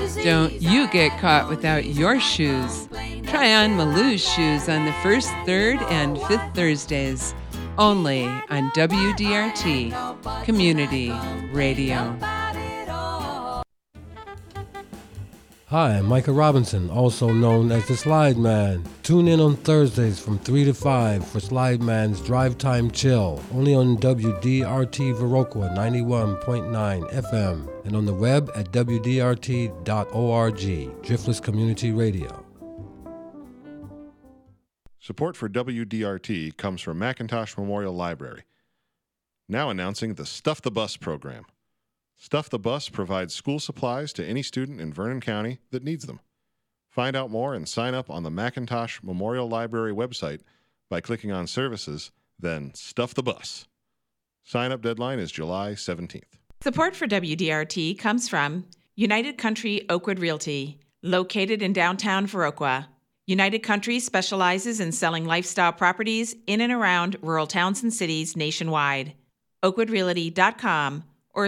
Don't you get caught without your shoes. Try on Maloo's shoes on the first, third, and fifth Thursdays, only on WDRT Community Radio. Hi, I'm Micah Robinson, also known as the Slide Man. Tune in on Thursdays from 3 to 5 for Slide Man's Drive Time Chill, only on WDRT Viroqua 91.9 FM and on the web at WDRT.org, Driftless Community Radio. Support for WDRT comes from McIntosh Memorial Library. Now announcing the Stuff the Bus program. Stuff the Bus provides school supplies to any student in Vernon County that needs them. Find out more and sign up on the McIntosh Memorial Library website by clicking on Services, then Stuff the Bus. Sign-up deadline is July 17th. Support for WDRT comes from United Country Oakwood Realty, located in downtown Viroqua. United Country specializes in selling lifestyle properties in and around rural towns and cities nationwide. OakwoodRealty.com or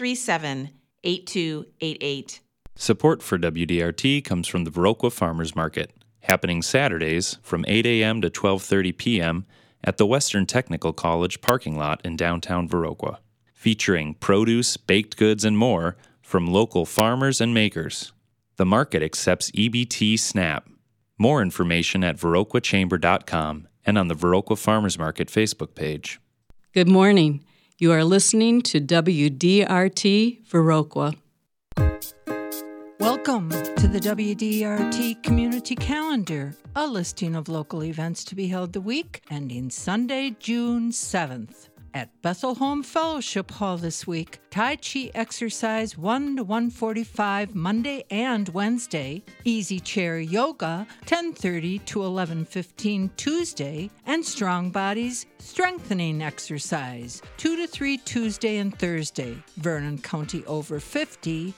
637-8288. Support for WDRT comes from the Viroqua Farmers Market, happening Saturdays from 8 a.m. to 12:30 p.m. at the Western Technical College parking lot in downtown Viroqua, featuring produce, baked goods, and more from local farmers and makers. The market accepts EBT SNAP. More information at ViroquaChamber.com and on the Viroqua Farmers Market Facebook page. Good morning. You are listening to WDRT Viroqua. Welcome to the WDRT Community Calendar, a listing of local events to be held the week ending Sunday, June 7th. At Bethel Home Fellowship Hall this week, Tai Chi exercise 1 to 1:45 Monday and Wednesday, Easy Chair Yoga 10:30 to 11:15 Tuesday, and Strong Bodies Strengthening Exercise 2 to 3 Tuesday and Thursday. Vernon County Over 50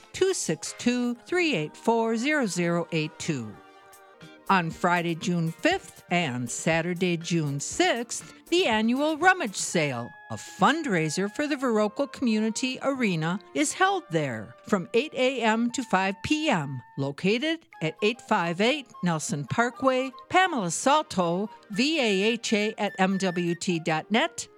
262-384-0082. On Friday, June 5th and Saturday, June 6th, the annual Rummage Sale, a fundraiser for the Viroqua Community Arena, is held there from 8 a.m. to 5 p.m., located at 858 Nelson Parkway. Pamela Salto, VAHA at MWT.net,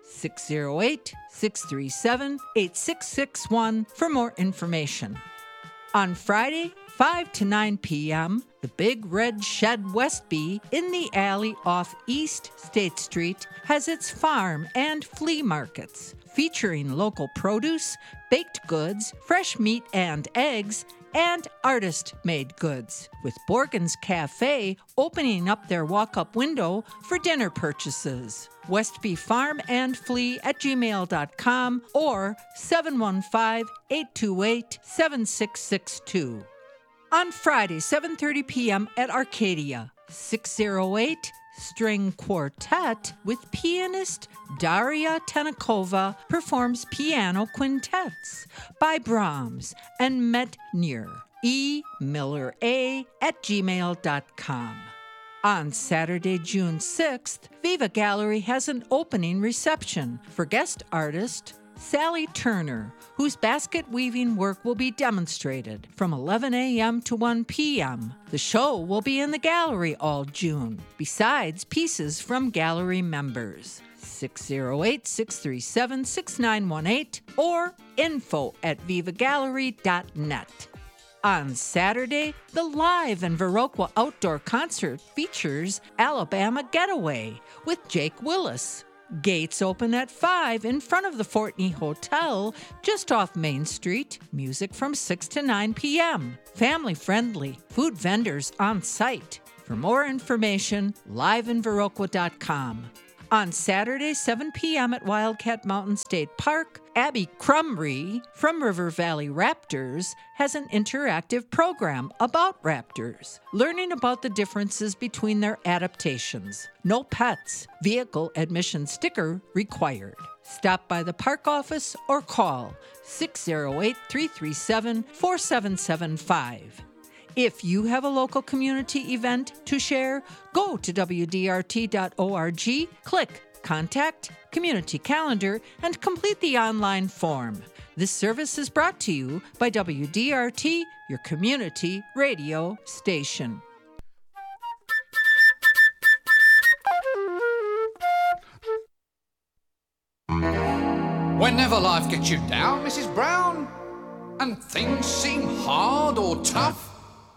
608-637-8661 for more information. On Friday, 5 to 9 p.m., the Big Red Shed Westby in the alley off East State Street has its farm and flea markets, featuring local produce, baked goods, fresh meat and eggs, and artist-made goods, with Borgen's Cafe opening up their walk-up window for dinner purchases. Westby Farm and Flea at gmail.com or 715-828-7662. On Friday, 7:30 p.m. at Arcadia, 608 String Quartet with pianist Daria Tenakova performs piano quintets by Brahms and Medtner. emillera@gmail.com. On Saturday, June 6th, Viva Gallery has an opening reception for guest artist Sally Turner, whose basket weaving work will be demonstrated from 11 a.m. to 1 p.m. The show will be in the gallery all June, besides pieces from gallery members. 608-637-6918 or info@vivagallery.net. On Saturday, the Live in Viroqua Outdoor Concert features Alabama Getaway with Jake Willis. Gates open at 5 in front of the Fortney Hotel, just off Main Street. Music from 6 to 9 p.m. Family friendly. Food vendors on site. For more information, liveinviroqua.com. On Saturday, 7 p.m. at Wildcat Mountain State Park, Abby Crumry from River Valley Raptors has an interactive program about raptors, learning about the differences between their adaptations. No pets. Vehicle admission sticker required. Stop by the park office or call 608-337-4775. If you have a local community event to share, go to WDRT.org, click Contact, Community Calendar, and complete the online form. This service is brought to you by WDRT, your community radio station. Whenever life gets you down, Mrs. Brown, and things seem hard or tough,